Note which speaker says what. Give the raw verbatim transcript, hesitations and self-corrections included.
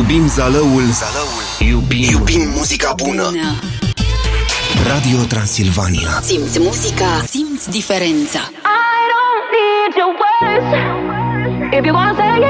Speaker 1: Iubim Zalăul, Zalăul. Iubim, iubim muzica bună. bună Radio Transilvania.
Speaker 2: Simți muzica, simți diferența.
Speaker 3: I don't need your words. If you wanna say it